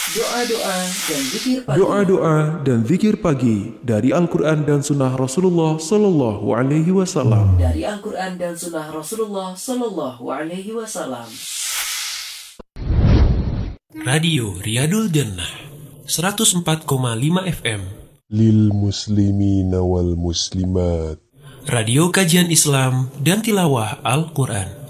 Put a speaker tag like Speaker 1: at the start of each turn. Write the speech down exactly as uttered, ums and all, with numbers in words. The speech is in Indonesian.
Speaker 1: Doa-doa dan zikir pagi.
Speaker 2: Doa-doa dan zikir pagi dari Al-Quran dan Sunnah Rasulullah Sallallahu Alaihi Wasallam.
Speaker 1: Dari Al-Quran dan Sunnah Rasulullah Sallallahu Alaihi Wasallam.
Speaker 3: Radio Riyadul Jannah seratus empat koma lima F M.
Speaker 4: Lil muslimina wal muslimat.
Speaker 3: Radio kajian Islam dan tilawah Al-Quran.